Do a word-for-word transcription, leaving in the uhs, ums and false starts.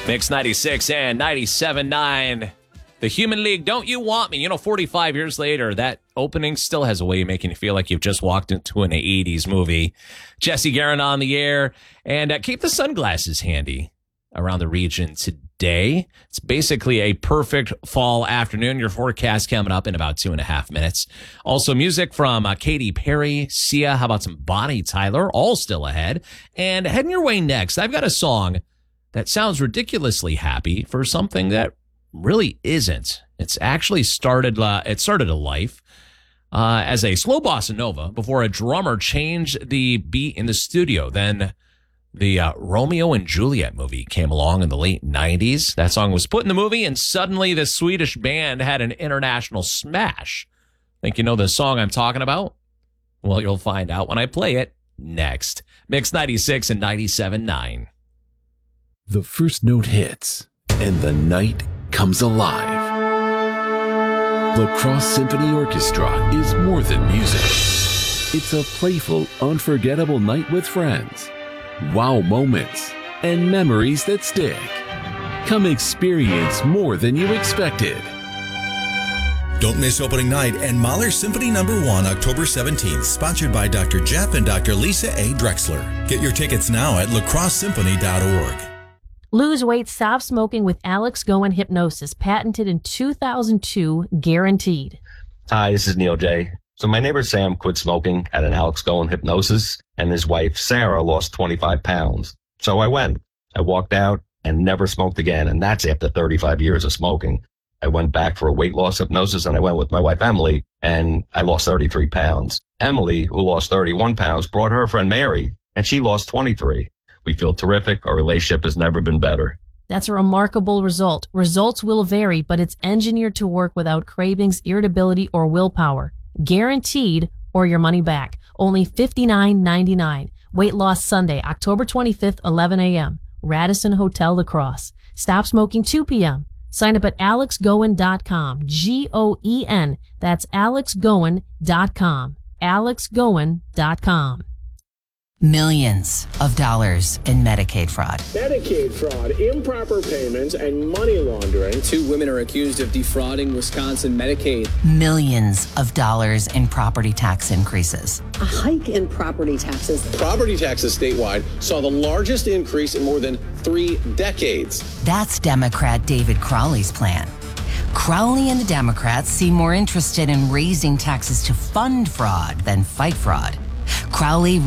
Mix ninety-six and ninety-seven point nine. The Human League, Don't You Want Me? You know, forty-five years later, that opening still has a way of making you feel like you've just walked into an eighties movie. Jesse Guerin on the air. And uh, keep the sunglasses handy around the region today. It's basically a perfect fall afternoon. Your forecast coming up in about two and a half minutes. Also, music from uh, Katy Perry, Sia. How about some Bonnie Tyler? All still ahead. And heading your way next, I've got a song that sounds ridiculously happy for something that really isn't. It's actually started, uh, it started a life uh, as a slow bossa nova before a drummer changed the beat in the studio. Then the uh, Romeo and Juliet movie came along in the late nineties. That song was put in the movie, and suddenly the Swedish band had an international smash. Think you know the song I'm talking about? Well, you'll find out when I play it next. Mix ninety-six and ninety-seven point nine. The first note hits, and the night comes alive. La Crosse Symphony Orchestra is more than music. It's a playful, unforgettable night with friends, wow moments, and memories that stick. Come experience more than you expected. Don't miss opening night and Mahler Symphony Number One, October seventeenth, sponsored by Doctor Jeff and Doctor Lisa A. Drexler. Get your tickets now at la crosse symphony dot org. Lose weight, stop smoking with Alex Goen Hypnosis, patented in two thousand two, guaranteed. Hi, this is Neil J. So my neighbor Sam quit smoking at an Alex Goen Hypnosis, and his wife Sarah lost twenty-five pounds. So I went. I walked out and never smoked again, and that's after thirty-five years of smoking. I went back for a weight loss hypnosis, and I went with my wife Emily, and I lost thirty-three pounds. Emily, who lost thirty-one pounds, brought her friend Mary, and she lost twenty-three. We feel terrific. Our relationship has never been better. That's a remarkable result. Results will vary, but it's engineered to work without cravings, irritability, or willpower. Guaranteed, or your money back. Only fifty-nine ninety-nine. Weight loss Sunday, October twenty-fifth, eleven a.m. Radisson Hotel La Crosse. Stop smoking two p.m. Sign up at alex goen dot com. G O E N. That's alex goen dot com. alex goen dot com. Millions of dollars in Medicaid fraud. Medicaid fraud, improper payments, and money laundering. Two women are accused of defrauding Wisconsin Medicaid. Millions of dollars in property tax increases. A hike in property taxes. Property taxes statewide saw the largest increase in more than three decades. That's Democrat David Crowley's plan. Crowley and the Democrats seem more interested in raising taxes to fund fraud than fight fraud. Crowley